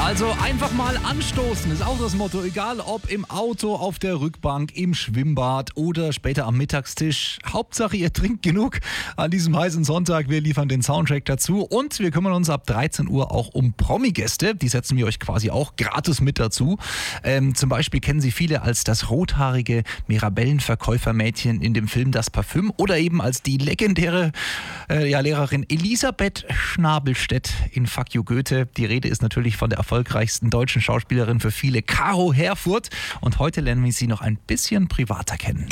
Also einfach mal anstoßen ist auch das Motto, egal ob im Auto, auf der Rückbank, im Schwimmbad oder später am Mittagstisch. Hauptsache ihr trinkt genug an diesem heißen Sonntag. Wir liefern den Soundtrack dazu und wir kümmern uns ab 13 Uhr auch um Promi-Gäste. Die setzen wir euch quasi auch gratis mit dazu. Zum Beispiel kennen Sie viele als das rothaarige Mirabellenverkäufermädchen in dem Film Das Parfüm oder eben als die legendäre Lehrerin Elisabeth Schnabelstedt in Fuck You Goethe. Die Rede ist natürlich von der erfolgreichsten deutschen Schauspielerin für viele, Caro Herfurth. Und heute lernen wir sie noch ein bisschen privater kennen.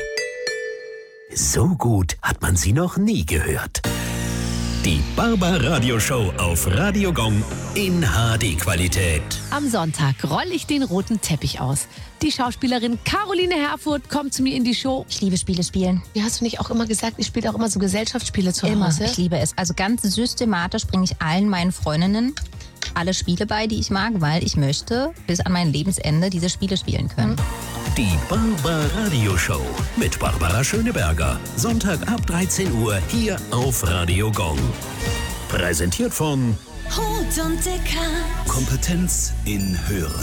So gut hat man sie noch nie gehört. Die Barbaradio-Show auf Radio Gong in HD-Qualität. Am Sonntag rolle ich den roten Teppich aus. Die Schauspielerin Caroline Herfurth kommt zu mir in die Show. Ich liebe Spiele spielen. Wie hast du nicht auch immer gesagt, ich spiele auch immer so Gesellschaftsspiele zu Immer. Hause? Ich liebe es. Also ganz systematisch bringe ich allen meinen Freundinnen alle Spiele bei, die ich mag, weil ich möchte bis an mein Lebensende diese Spiele spielen können. Die Barbaradio-Show mit Barbara Schöneberger. Sonntag ab 13 Uhr hier auf Radio Gong. Präsentiert von Hut und Dicker. Kompetenz in Hören.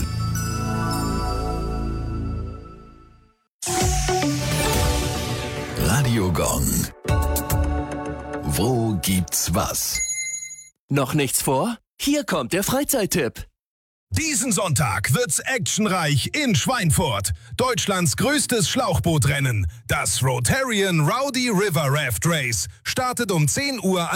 Radio Gong. Wo gibt's was? Noch nichts vor? Hier kommt der Freizeittipp. Diesen Sonntag wird's actionreich in Schweinfurt. Deutschlands größtes Schlauchbootrennen. Das Rotarian Rowdy River Raft Race startet um 10 Uhr